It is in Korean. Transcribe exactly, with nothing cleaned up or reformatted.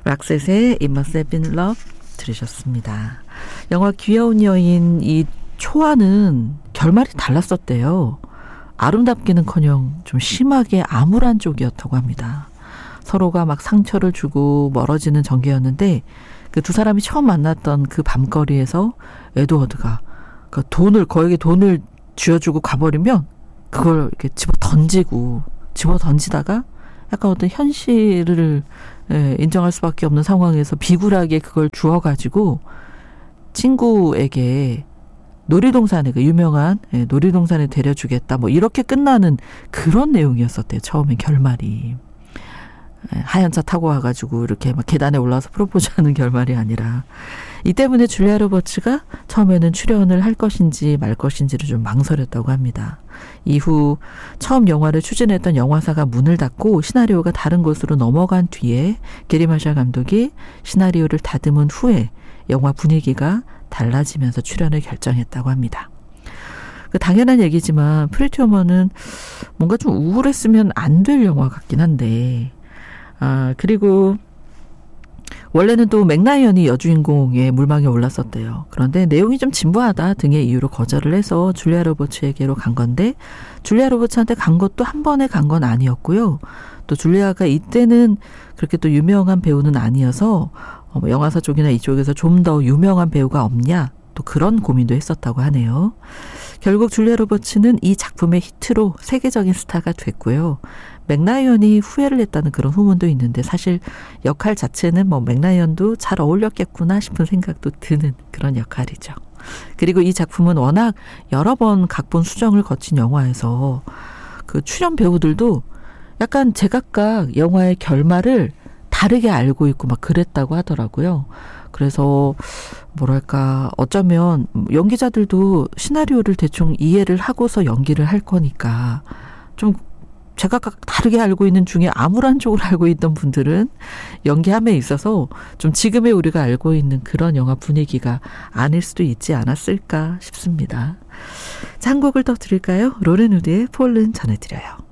락셋의 It Must Have Been Love 들으셨습니다. 영화 귀여운 여인 이 초안은 결말이 달랐었대요. 아름답기는커녕 좀 심하게 암울한 쪽이었다고 합니다. 서로가 막 상처를 주고 멀어지는 전개였는데 그 두 사람이 처음 만났던 그 밤거리에서 에드워드가 그 돈을 거액의 돈을 쥐어주고 가버리면 그걸 이렇게 집어 던지고 집어 던지다가 약간 어떤 현실을 예, 인정할 수밖에 없는 상황에서 비굴하게 그걸 주워가지고 친구에게 놀이동산에 그 유명한 예, 놀이동산에 데려주겠다 뭐 이렇게 끝나는 그런 내용이었었대요. 처음에 결말이. 하얀 차 타고 와가지고 이렇게 막 계단에 올라와서 프로포즈하는 결말이 아니라 이 때문에 줄리아 로버츠가 처음에는 출연을 할 것인지 말 것인지를 좀 망설였다고 합니다. 이후 처음 영화를 추진했던 영화사가 문을 닫고 시나리오가 다른 곳으로 넘어간 뒤에 게리 마샬 감독이 시나리오를 다듬은 후에 영화 분위기가 달라지면서 출연을 결정했다고 합니다. 그 당연한 얘기지만 프리티 우먼은 뭔가 좀 우울했으면 안 될 영화 같긴 한데 아, 그리고 원래는 또 맥라이언이 여주인공의 물망에 올랐었대요. 그런데 내용이 좀 진부하다 등의 이유로 거절을 해서 줄리아 로버츠에게로 간 건데 줄리아 로버츠한테 간 것도 한 번에 간 건 아니었고요. 또 줄리아가 이때는 그렇게 또 유명한 배우는 아니어서 영화사 쪽이나 이쪽에서 좀 더 유명한 배우가 없냐 또 그런 고민도 했었다고 하네요. 결국 줄리아 로버츠는 이 작품의 히트로 세계적인 스타가 됐고요. 맥라이언이 후회를 했다는 그런 후문도 있는데 사실 역할 자체는 뭐 맥라이언도 잘 어울렸겠구나 싶은 생각도 드는 그런 역할이죠. 그리고 이 작품은 워낙 여러 번 각본 수정을 거친 영화에서 그 출연 배우들도 약간 제각각 영화의 결말을 다르게 알고 있고 막 그랬다고 하더라고요. 그래서 뭐랄까 어쩌면 연기자들도 시나리오를 대충 이해를 하고서 연기를 할 거니까 좀 제각각 다르게 알고 있는 중에 암울한 쪽으로 알고 있던 분들은 연기함에 있어서 좀 지금의 우리가 알고 있는 그런 영화 분위기가 아닐 수도 있지 않았을까 싶습니다. 자, 한 곡을 더 드릴까요? 로렌 우드의 폴른 전해드려요.